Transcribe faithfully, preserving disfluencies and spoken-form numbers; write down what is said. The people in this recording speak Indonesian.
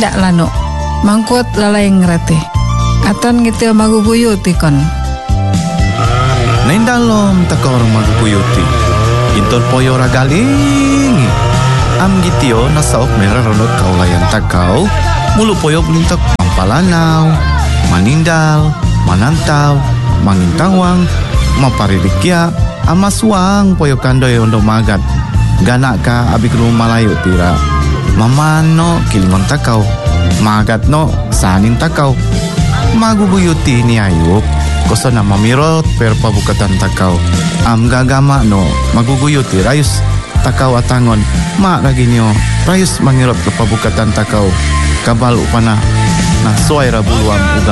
Indak lano mangkut lalai ngerti aton gitu maguguyuti kon. Naindalom takor maguguyuti inton poyo ragaling am gitio nasaok merah ronot kaulayan takau mulu poyo belintok mampalanau manindal manantau mangintawang maparilikia amasuang poyo kandoy ondo magat ganaka abik rumah layu tira mamano kilingon takau magat no sanin takau maguguyuti ni ayup koso na mamirot per pabukatan takau am gagama no maguguyuti rayus takau atangon ma raginyo rayus mangirot ke pabukatan takau kabal upana na suay rabuluang uga